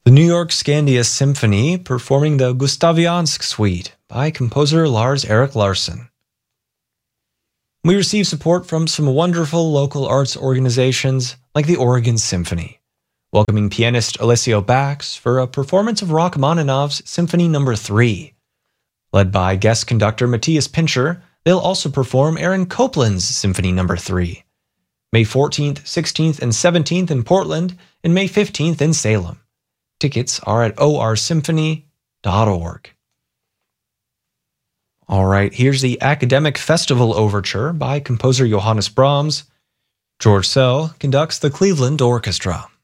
The New York Skandia Symphony performing the Gustaviansk Suite by composer Lars-Erik Larsson. We receive support from some wonderful local arts organizations like the Oregon Symphony, welcoming pianist Alessio Bax for a performance of Rachmaninoff's Symphony No. 3. Led by guest conductor Matthias Pincher, they'll also perform Aaron Copland's Symphony No. 3, May 14th, 16th, and 17th in Portland, and May 15th in Salem. Tickets are at orsymphony.org. All right, here's the Academic Festival Overture by composer Johannes Brahms. George Szell conducts the Cleveland Orchestra.